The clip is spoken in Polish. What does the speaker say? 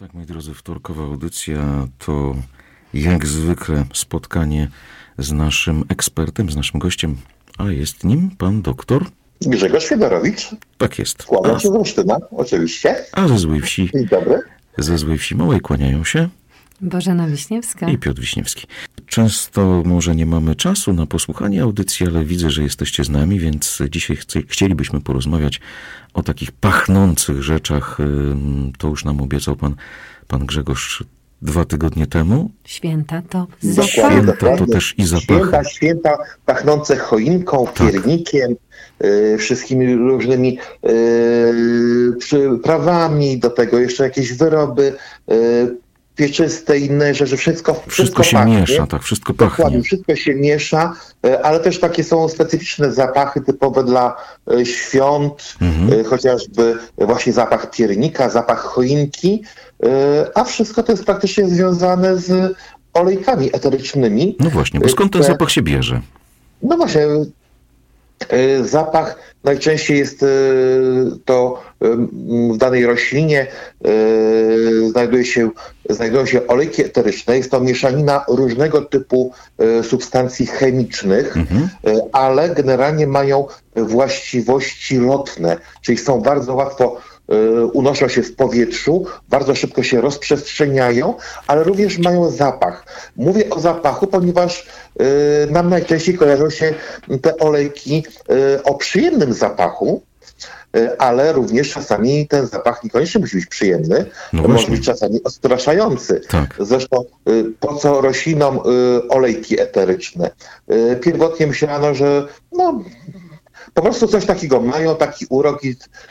Tak, moi drodzy, wtorkowa audycja to jak zwykle spotkanie z naszym ekspertem, z naszym gościem, a jest nim pan doktor Grzegorz Fiedorowicz. Tak jest. Kłaniam się z Olsztyna, oczywiście. A ze Złej Wsi. Dzień dobry. Ze Złej Wsi Małej kłaniają się Bożena Wiśniewska i Piotr Wiśniewski. Często może nie mamy czasu na posłuchanie audycji, ale widzę, że jesteście z nami, więc dzisiaj chcielibyśmy porozmawiać o takich pachnących rzeczach. To już nam obiecał pan Grzegorz 2 tygodnie temu. Święta to Dokładnie. zapach. Święta to też i zapachy. Święta pachnące choinką, piernikiem, wszystkimi różnymi przyprawami, do tego jeszcze jakieś wyroby pieczyste, inne rzeczy, wszystko się pachnie. miesza, tak, wszystko pachnie. Dokładnie, wszystko się miesza, ale też takie są specyficzne zapachy typowe dla świąt, chociażby właśnie zapach piernika, zapach choinki, a wszystko to jest praktycznie związane z olejkami eterycznymi. No właśnie, bo skąd ten zapach się bierze? No właśnie, zapach najczęściej jest to w danej roślinie, znajdują się olejki eteryczne. Jest to mieszanina różnego typu substancji chemicznych, ale generalnie mają właściwości lotne, czyli są bardzo łatwo unoszą się w powietrzu, bardzo szybko się rozprzestrzeniają, ale również mają zapach. Mówię o zapachu, ponieważ nam najczęściej kojarzą się te olejki o przyjemnym zapachu, ale również czasami ten zapach niekoniecznie musi być przyjemny, może być czasami odstraszający. Tak. Zresztą po co roślinom olejki eteryczne? Pierwotnie myślano, że po prostu coś takiego mają, taki urok i